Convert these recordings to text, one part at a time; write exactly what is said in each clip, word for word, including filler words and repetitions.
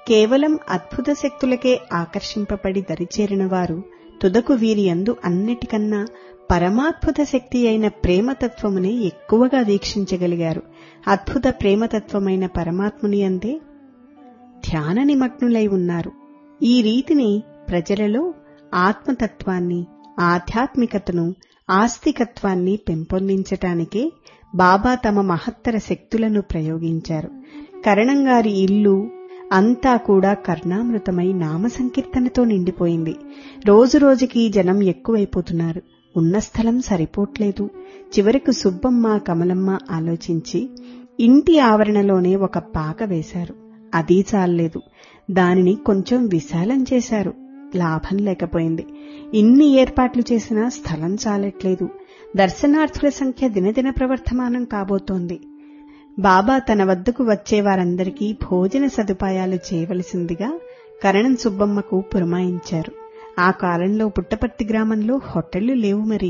కేవలం అద్భుత శక్తులకే ఆకర్షింపబడి దరిచేరిన వారు తుదకు వీరి యందు అన్నిటికన్నా పరమాద్భుత శక్తి అయిన ప్రేమతత్వమునే ఎక్కువగా వీక్షించగలిగారు. అద్భుత ప్రేమతత్వమైన పరమాత్ముని యందే ధ్యాన నిమగ్నులై ఉన్నారు. ఈ రీతిని ప్రజలలో ఆత్మతత్వాన్ని, ఆధ్యాత్మికతను, ఆస్తికత్వాన్ని పెంపొందించటానికే బాబా తమ మహత్తర శక్తులను ప్రయోగించారు. కరణంగారి ఇల్లు అంతా కూడా కర్ణామృతమై నామ సంకీర్తనతో నిండిపోయింది. రోజురోజుకి జనం ఎక్కువైపోతున్నారు. ఉన్న స్థలం సరిపోట్లేదు. చివరకు సుబ్బమ్మ, కమలమ్మ ఆలోచించి ఇంటి ఆవరణలోనే ఒక పాక వేశారు. అదీ చాలలేదు, దానిని కొంచెం విశాలం చేశారు. లాభం లేకపోయింది. ఇన్ని ఏర్పాట్లు చేసినా స్థలం చాలట్లేదు. దర్శనార్థుల సంఖ్య దినదిన ప్రవర్ధమానం కాబోతోంది. బాబా తన వద్దకు వచ్చేవారందరికీ భోజన సదుపాయాలు చేయవలసిందిగా కరణం సుబ్బమ్మకు పురమాయించారు. ఆ కాలంలో పుట్టపర్తి గ్రామంలో హోటళ్లు లేవు. మరి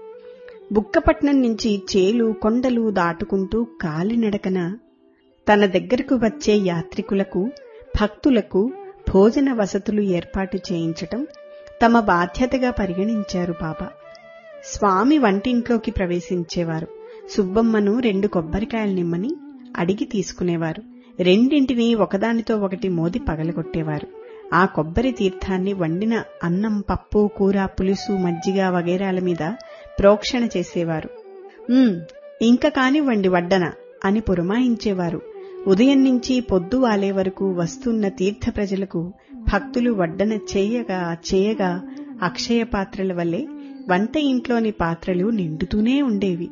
బుక్కపట్నం నుంచి చేలు కొండలు దాటుకుంటూ కాలినడకన తన దగ్గరకు వచ్చే యాత్రికులకు, భక్తులకు భోజన వసతులు ఏర్పాటు చేయించటం తమ బాధ్యతగా పరిగణించారు బాబా. స్వామి వంటింట్లోకి ప్రవేశించేవారు. సుబ్బమ్మను రెండు కొబ్బరికాయలు నిమ్మని అడిగి తీసుకునేవారు. రెండింటినీ ఒకదానితో ఒకటి మోది పగలగొట్టేవారు. ఆ కొబ్బరి తీర్థాన్ని వండిన అన్నం, పప్పు, కూర, పులుసు, మజ్జిగ వగైరాల మీద ప్రోక్షణ చేసేవారు. ఉమ్ ఇంక కానివ్వండి వడ్డన అని పురమాయించేవారు. ఉదయం నుంచి పొద్దు వాలే వరకు వస్తున్న తీర్థ ప్రజలకు భక్తులు వడ్డన చేయగా చేయగా అక్షయ పాత్రల వల్లే వంట ఇంట్లోని పాత్రలు నిండుతూనే ఉండేవి.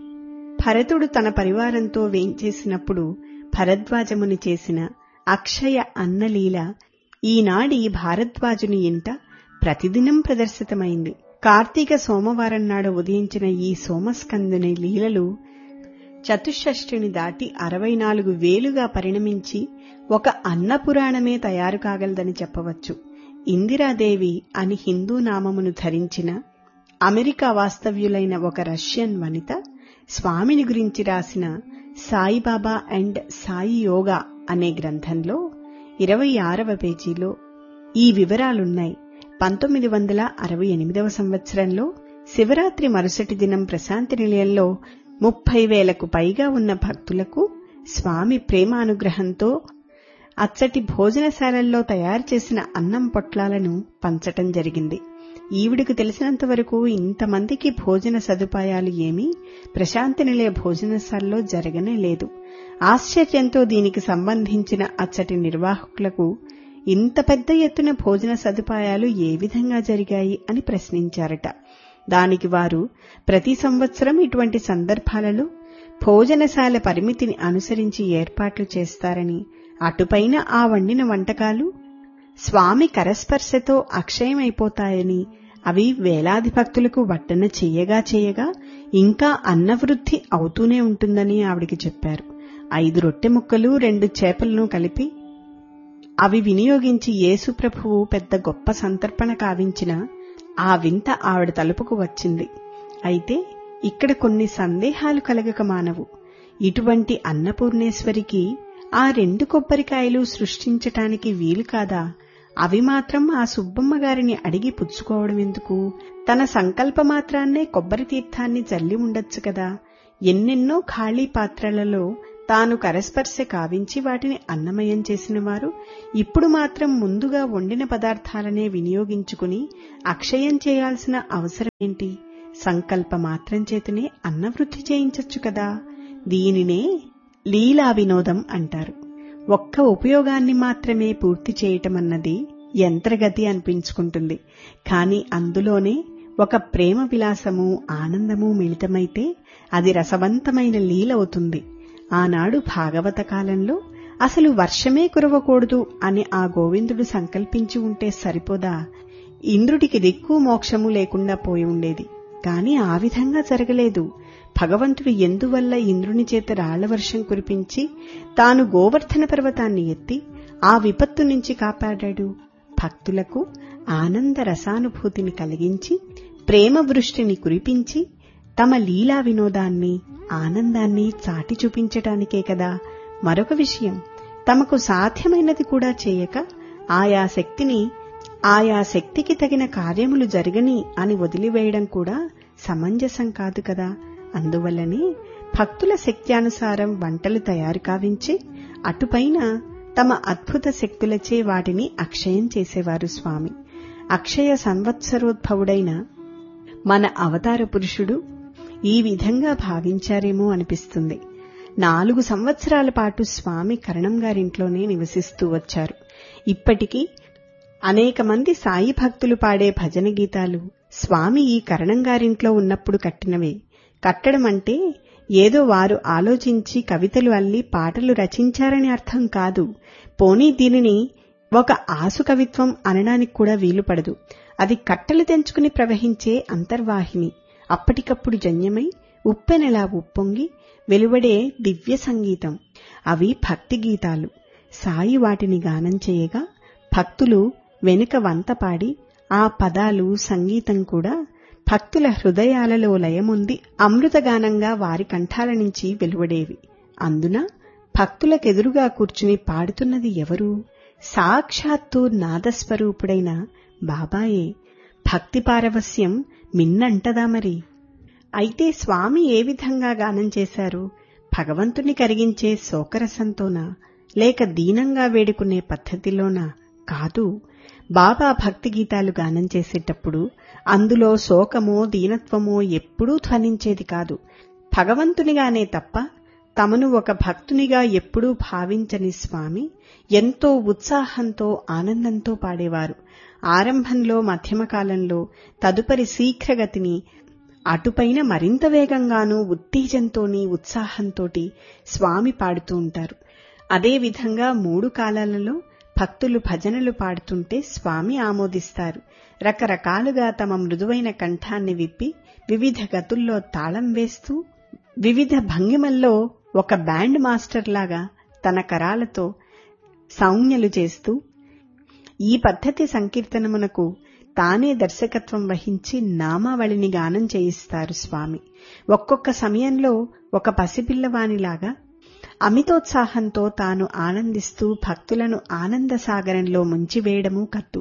భరతుడు తన పరివారంతో వేంచేసినప్పుడు భరద్వాజముని చేసిన అక్షయ అన్నలీల ఈనాడి భారద్వాజుని ఇంట ప్రతిదినం ప్రదర్శితమైంది. కార్తీక సోమవారం నాడు ఉదయించిన ఈ సోమస్కందుని లీలలు చతుషష్ఠిని దాటి అరవై నాలుగు వేలుగా పరిణమించి ఒక అన్నపురాణమే తయారు కాగలదని చెప్పవచ్చు. ఇందిరాదేవి అని హిందూ నామమును ధరించిన అమెరికా వాస్తవ్యులైన ఒక రష్యన్ వనిత స్వామిని గురించి రాసిన సాయిబాబా అండ్ సాయి యోగా అనే గ్రంథంలో ఇరవై ఆరవ పేజీలో ఈ వివరాలున్నాయి. పంతొమ్మిది వందల అరవై ఎనిమిదవ సంవత్సరంలో శివరాత్రి మరుసటి దినం ప్రశాంతి నిలయంలో ముప్పై వేలకు పైగా ఉన్న భక్తులకు స్వామి ప్రేమానుగ్రహంతో అచ్చటి భోజనశాలల్లో తయారు చేసిన అన్నం పొట్లాలను పంచటం జరిగింది. ఈవిడకు తెలిసినంతవరకు ఇంతమందికి భోజన సదుపాయాలు ఏమీ ప్రశాంతి నిలయ భోజనశాలలో జరగనే లేదు. ఆశ్చర్యంతో దీనికి సంబంధించిన అచ్చటి నిర్వాహకులకు ఇంత పెద్ద ఎత్తున భోజన సదుపాయాలు ఏ విధంగా జరిగాయి అని ప్రశ్నించారట. దానికి వారు ప్రతి సంవత్సరం ఇటువంటి సందర్భాలలో భోజనశాల పరిమితిని అనుసరించి ఏర్పాట్లు చేస్తారని, అటుపైన ఆ వండిన వంటకాలు స్వామి కరస్పర్శతో అక్షయమైపోతాయని, అవి వేలాది భక్తులకు వడ్డన చేయగా చేయగా ఇంకా అన్నవృద్ధి అవుతూనే ఉంటుందని ఆవిడికి చెప్పారు. ఐదు రొట్టె ముక్కలు రెండు చేపలను కలిపి అవి వినియోగించి యేసుప్రభువు పెద్ద గొప్ప సంతర్పణ కావించిన ఆ వింత ఆవిడ తలుపుకు వచ్చింది. అయితే ఇక్కడ కొన్ని సందేహాలు కలగక మానవు. ఇటువంటి అన్నపూర్ణేశ్వరికి ఆ రెండు కొబ్బరికాయలు సృష్టించటానికి వీలు కాదా? అవి మాత్రం ఆ సుబ్బమ్మ గారిని అడిగి పుచ్చుకోవడం ఎందుకు? తన సంకల్పమాత్రాన్నే కొబ్బరి తీర్థాన్ని చల్లి ఉండొచ్చు కదా. ఎన్నెన్నో ఖాళీ పాత్రలలో తాను కరస్పర్శ కావించి వాటిని అన్నమయం చేసిన వారు ఇప్పుడు మాత్రం ముందుగా వండిన పదార్థాలనే వినియోగించుకుని అక్షయం చేయాల్సిన అవసరమేంటి? సంకల్ప మాత్రం చేతనే అన్నవృద్ధి చేయించొచ్చు కదా. దీనినే లీలా వినోదం అంటారు. ఒక్క ఉపయోగాన్ని మాత్రమే పూర్తి చేయటమన్నది యంత్రగతి అనిపించుకుంటుంది. కాని అందులోనే ఒక ప్రేమ విలాసము, ఆనందము మిళితమైతే అది రసవంతమైన లీలవుతుంది. ఆనాడు భాగవత కాలంలో అసలు వర్షమే కురవకూడదు అని ఆ గోవిందుడు సంకల్పించి ఉంటే సరిపోదా? ఇంద్రుడికి దిక్కు మోక్షము లేకుండా పోయి ఉండేది. కాని ఆ విధంగా జరగలేదు. భగవంతుడు ఎందువల్ల ఇంద్రుని చేత రాళ్లవర్షం కురిపించి తాను గోవర్ధన పర్వతాన్ని ఎత్తి ఆ విపత్తు నుంచి కాపాడాడు? భక్తులకు ఆనంద రసానుభూతిని కలిగించి ప్రేమ వృష్టిని కురిపించి తమ లీలా వినోదాన్ని, ఆనందాన్ని చాటి చూపించటానికే కదా. మరొక విషయం, తమకు సాధ్యమైనది కూడా చేయక ఆయా శక్తిని ఆయా శక్తికి తగిన కార్యములు జరగని అని వదిలివేయడం కూడా సమంజసం కాదు కదా. అందువల్లనే భక్తుల శక్త్యానుసారం వంటలు తయారు కావించి అటుపైన తమ అద్భుత శక్తులచే వాటిని అక్షయం చేసేవారు స్వామి. అక్షయ సంవత్సరోద్భవుడైన మన అవతార పురుషుడు ఈ విధంగా భావించారేమో అనిపిస్తుంది. నాలుగు సంవత్సరాల పాటు స్వామి కరణం గారింట్లోనే నివసిస్తూ వచ్చారు. ఇప్పటికీ అనేక మంది సాయి భక్తులు పాడే భజన గీతాలు స్వామి ఈ కరణం గారింట్లో ఉన్నప్పుడు కట్టినవే. కట్టడం అంటే ఏదో వారు ఆలోచించి కవితలు అల్లి పాటలు రచించారని అర్థం కాదు. పోనీ దీనిని ఒక ఆసు కవిత్వం అనడానికి కూడా వీలుపడదు. అది కట్టలు తెంచుకుని ప్రవహించే అంతర్వాహిని, అప్పటికప్పుడు జన్యమై ఉప్పెనలా ఉప్పొంగి వెలువడే దివ్య సంగీతం. అవి భక్తి గీతాలు. సాయి వాటిని గానం చేయగా భక్తులు వెనుక వంత పాడి ఆ పదాలు సంగీతం కూడా భక్తుల హృదయాలలో లయముంది అమృతగానంగా వారి కంఠాల నుంచి వెలువడేవి. అందున భక్తులకెదురుగా కూర్చుని పాడుతున్నది ఎవరు? సాక్షాత్తు నాదస్వరూపుడైన బాబాయే. భక్తి పారవస్యం మిన్నంటదా మరి. అయితే స్వామి ఏ విధంగా గానం చేశారు? భగవంతుని కరిగించే శోకరసంతోనా, లేక దీనంగా వేడుకునే పద్ధతిలోనా? కాదు. బాబా భక్తి గీతాలు గానం చేసేటప్పుడు అందులో శోకమో దీనత్వమో ఎప్పుడూ ధ్వనించేది కాదు. భగవంతునిగానే తప్ప తమను ఒక భక్తునిగా ఎప్పుడూ భావించని స్వామి ఎంతో ఉత్సాహంతో ఆనందంతో పాడేవారు. ఆరంభంలో, మధ్యమకాలంలో, తదుపరి శీఘ్రగతిని, అటుపైన మరింత వేగంగానూ ఉత్తేజంతోని ఉత్సాహంతోటి స్వామి పాడుతూ ఉంటారు. అదేవిధంగా మూడు కాలాలలో భక్తులు భజనలు పాడుతుంటే స్వామి ఆమోదిస్తారు. రకరకాలుగా తమ మృదువైన కంఠాన్ని విప్పి వివిధ గతుల్లో తాళం వేస్తూ వివిధ భంగిమల్లో ఒక బ్యాండ్ మాస్టర్ లాగా తన కరాలతో సౌజ్ఞలు చేస్తూ ఈ పద్ధతి సంకీర్తనమునకు తానే దర్శకత్వం వహించి నామావళిని గానం చేయిస్తారు స్వామి. ఒక్కొక్క సమయంలో ఒక పసిపిల్లవానిలాగా అమితోత్సాహంతో తాను ఆనందిస్తూ భక్తులను ఆనందసాగరంలో ముంచివేయడమూ కద్దు.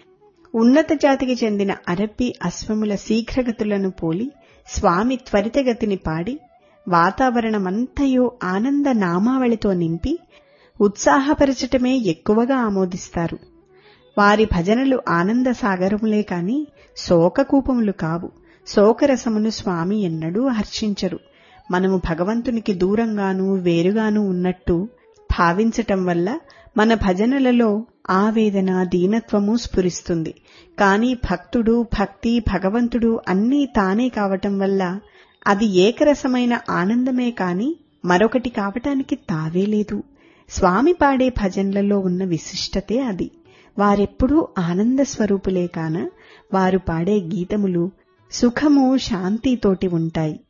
ఉన్నత జాతికి చెందిన అరబ్బీ అశ్వముల శీఘ్రగతులను పోలి స్వామి త్వరితగతిని పాడి వాతావరణమంతయో ఆనంద నామావళితో నింపి ఉత్సాహపరచటమే ఎక్కువగా ఆమోదిస్తారు. వారి భజనలు ఆనంద సాగరములే కాని శోకకూపములు కావు. శోకరసమును స్వామి ఎన్నడూ హర్షించరు. మనము భగవంతునికి దూరంగానూ వేరుగానూ ఉన్నట్టు భావించటం వల్ల మన భజనలలో ఆవేదన, దీనత్వము స్ఫురిస్తుంది. కాని భక్తుడు, భక్తి, భగవంతుడు అన్నీ తానే కావటం వల్ల అది ఏకరసమైన ఆనందమే కాని మరొకటి కావటానికి తావే లేదు. స్వామి పాడే భజనలలో ఉన్న విశిష్టతే అది. వారెప్పుడూ ఆనంద స్వరూపులే కాన వారు పాడే గీతములు సుఖము, శాంతితోటి ఉంటాయి.